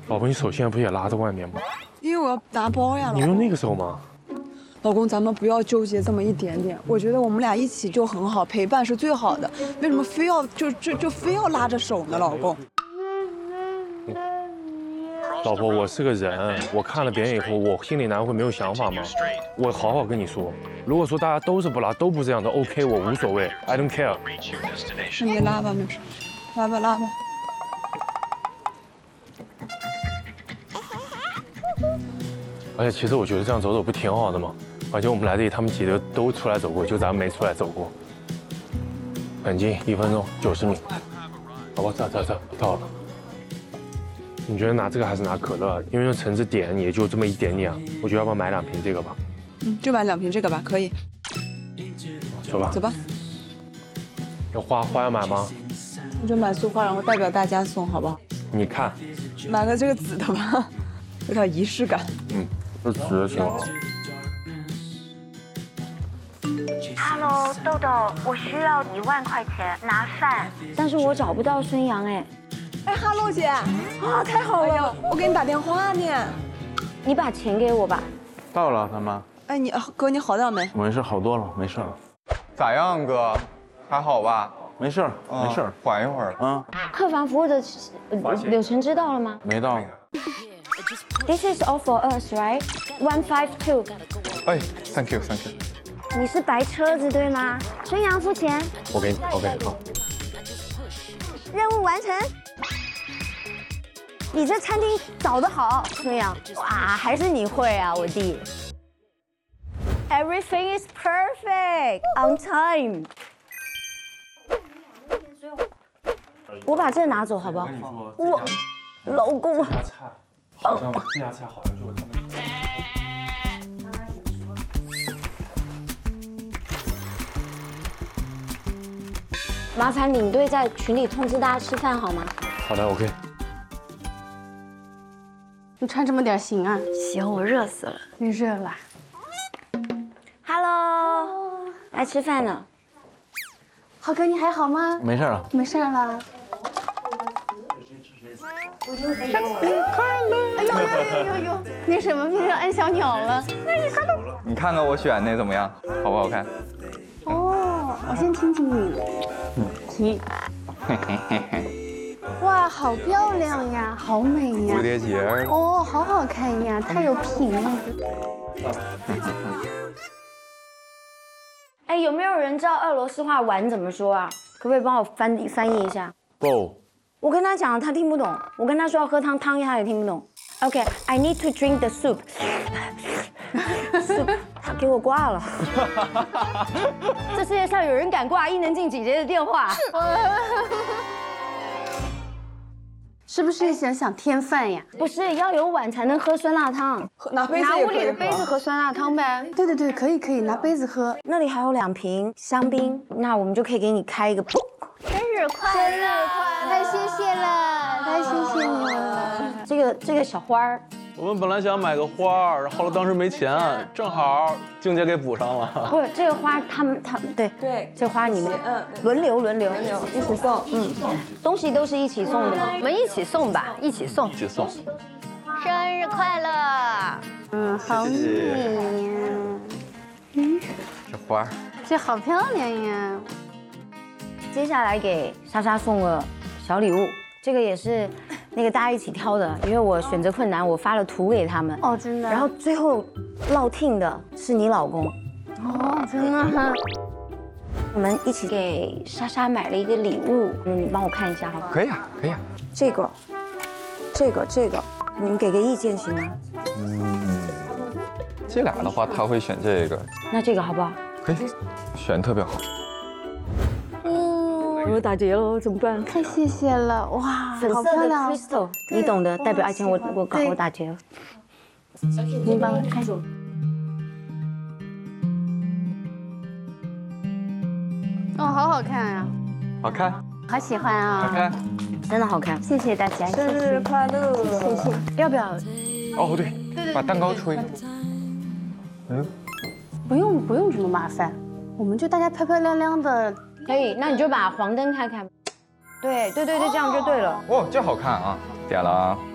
老婆，你手现在不是也拉在外面吗？ 因为我要拿包呀。 你用那个手吗？ 老公，咱们不要纠结这么一点点。我觉得我们俩一起就很好，陪伴是最好的。为什么非要就非要拉着手呢，老公？ 老婆，我是个人，我看了别人以后，我心里难道会没有想法吗？我好好跟你说，如果说大家都是不拉，都不这样的 ，OK， 我无所谓 ，I don't care。 那你拉吧，没事，拉吧拉吧。 而且其实我觉得这样走走不挺好的吗？而且我们来这里，他们几个都出来走过，就咱们没出来走过。很近，1分钟90米。好吧，这到了。你觉得拿这个还是拿可乐？因为用橙子点也就这么一点点，我觉得要不要买2瓶这个吧？ 就买2瓶这个吧，可以。 走吧。 走吧。 有花要买吗？ 你就买束花，然后代表大家送，好不好？ 你看。 买个这个紫的吧，有点仪式感。 这紫的挺好。 Hello， 豆豆，我需要1万块钱拿饭，但是我找不到孙杨哎。 哎，哈喽姐，啊，太好了，我给你打电话呢。 你把钱给我吧。 到了，他妈。 哎，哥，你好到没？ 没事，好多了，没事了。 咋样，哥？还好吧？ 没事，没事， 缓一会儿。 客房服务的柳橙汁到了吗？ 没到。 This is all for us, right? 152。 哎 ，Thank you。 你是白车子对吗？孙杨付钱。 我给你 ，OK， 好。 任务完成。你这餐厅找得好，孙杨。哇，还是你会啊，我弟。Everything is perfect on time。我把这拿走好不好？我，老公。 好像这家菜好像就是他们。 麻烦领队在群里通知大家吃饭好吗？ 好的 ，OK。 你穿这么点行啊？ 行，我热死了。 你热了。 Hello， 来吃饭了。 浩哥，你还好吗？ 没事了。 没事了。生日快乐！哎呦，那什么变成安小鸟了？ 你看看我选那怎么样？好不好看？ 哦，我先听听你。提。哇，好漂亮呀，好美呀！ 蝴蝶结。 哦，好好看呀，太有品了。 哎，有没有人知道俄罗斯话碗怎么说啊？可不可以帮我翻译一下 bowl。 我跟他讲，他听不懂。我跟他说要喝汤，他也听不懂。OK，I need to drink the soup。他给我挂了。这世界上有人敢挂伊能静姐姐的电话？ 是不是想添饭呀？ 不是，要有碗才能喝酸辣汤。 拿杯子拿屋里的杯子喝酸辣汤呗。对，可以，拿杯子喝。 那里还有2瓶香槟，那我们就可以给你开一个。生日快乐！ 太谢谢了，太谢谢你了。 这个小花儿。 我们本来想买个花，后来当时没钱，正好静姐给补上了。 不是这个花，他们对，这花你们轮流一起送， 东西都是一起送的吗？ 我们一起送吧，一起送。生日快乐！ 好美呀。 这花， 这好漂亮呀。 接下来给莎莎送个小礼物，这个也是那个大家一起挑的，因为我选择困难，我发了图给他们。 哦，真的。 然后最后落听的是你老公。 哦，真的。 我们一起给莎莎买了一个礼物，你帮我看一下好不好？ 可以啊。 这个，你们给个意见行吗？ 这俩的话，他会选这个。 那这个好不好？ 可以，选特别好。 我打劫了，怎么办？ 太谢谢了，哇， 粉色的好漂亮 crystal， 你懂的，代表爱情，我打劫了。 你帮我看。哦，好好看呀， 好看， 好喜欢啊， 好看。 真的好看， 谢谢大家， 生日快乐！ 谢谢。 要不要？ 哦，对，把蛋糕吹。 不用这么麻烦，我们就大家漂漂亮亮的。 可以，那你就把黄灯开开。对，这样就对了。 哦，这好看啊！点了啊。